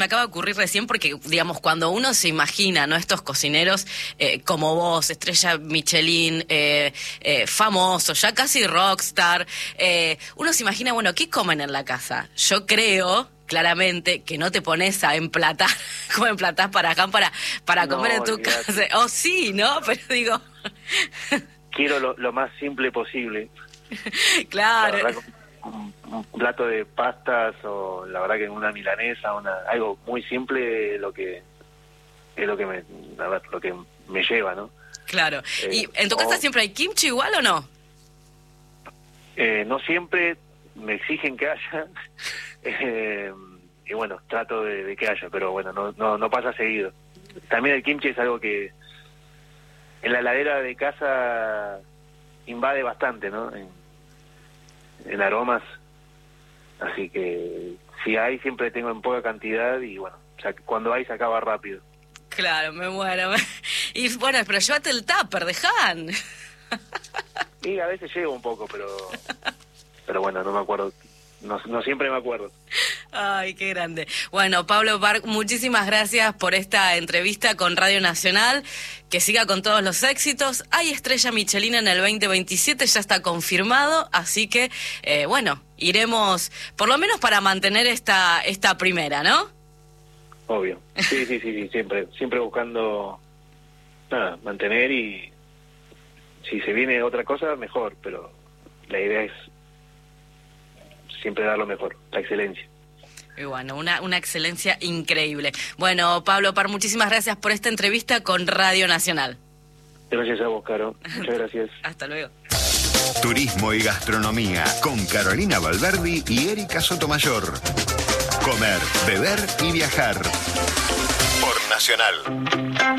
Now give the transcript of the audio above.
Me acaba de ocurrir recién porque, digamos, cuando uno se imagina, ¿no? Estos cocineros como vos, estrella Michelin, famoso, ya casi rockstar, uno se imagina, bueno, ¿qué comen en la casa? Yo creo, claramente, que no te pones a emplatar, como emplatás para acá, para comer en tu casa. Oh, sí, ¿no? Pero digo... Quiero lo más simple posible. Claro. La verdad, un plato de pastas o la verdad que una milanesa, algo muy simple, lo que me lleva, ¿no? Claro. ¿Y en tu casa siempre hay kimchi igual o no? No siempre, me exigen que haya. Y bueno, trato de que haya, pero bueno, no pasa seguido. También el kimchi es algo que en la heladera de casa invade bastante, ¿no? En aromas, así que si hay siempre tengo en poca cantidad y bueno, cuando hay se acaba rápido. Claro, me muero. Y bueno, pero llévate el tupper, deján. Y a veces llego un poco, pero bueno, no me acuerdo, no siempre me acuerdo. Ay, qué grande. Bueno, Pablo Park, muchísimas gracias por esta entrevista con Radio Nacional. Que siga con todos los éxitos. Hay estrella Michelin en el 2027, ya está confirmado. Así que, bueno, iremos, por lo menos para mantener esta primera, ¿no? Obvio. Sí, siempre buscando mantener y si se viene otra cosa, mejor. Pero la idea es siempre dar lo mejor, la excelencia. Y bueno, una excelencia increíble. Bueno, Pablo Park, muchísimas gracias por esta entrevista con Radio Nacional. Gracias a vos, Caro. Muchas gracias. Hasta luego. Turismo y gastronomía con Carolina Valverdi y Erika Sotomayor. Comer, beber y viajar. Por Nacional.